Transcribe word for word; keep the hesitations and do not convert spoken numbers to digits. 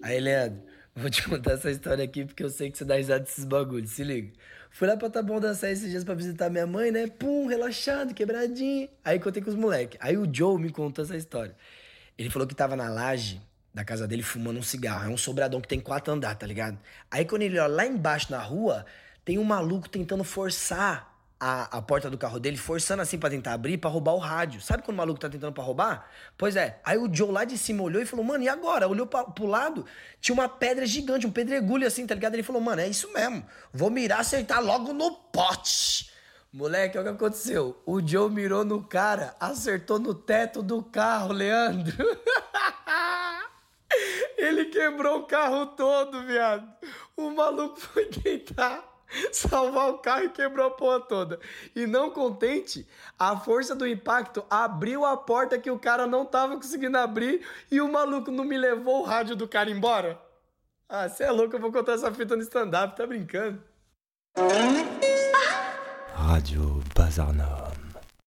Aí, Leandro, vou te contar essa história aqui porque eu sei que você dá risada desses bagulhos. Se liga. Fui lá pra Taboão da Serra esses dias pra visitar minha mãe, né? Pum, relaxado, quebradinho. Aí contei com os moleques. Aí o Joe me contou essa história. Ele falou que tava na laje da casa dele fumando um cigarro. É um sobradão que tem quatro andares, tá ligado? Aí quando ele olha lá embaixo na rua, tem um maluco tentando forçar a, a porta do carro dele, forçando assim pra tentar abrir, pra roubar o rádio. Sabe quando o maluco tá tentando pra roubar? Pois é. Aí o Joe lá de cima olhou e falou, mano, e agora? Olhou pra, pro lado, tinha uma pedra gigante, um pedregulho assim, tá ligado? Ele falou, mano, é isso mesmo. Vou mirar, acertar logo no pote. Moleque, olha o que aconteceu. O Joe mirou no cara, acertou no teto do carro, Leandro. Ele quebrou o carro todo, viado. O maluco foi tentar salvar o carro e quebrou a porra toda. E não contente, a força do impacto abriu a porta que o cara não tava conseguindo abrir e o maluco não me levou o rádio do cara embora. Ah, cê é louco, eu vou contar essa fita no stand-up, tá brincando? Radio Bazar Nord.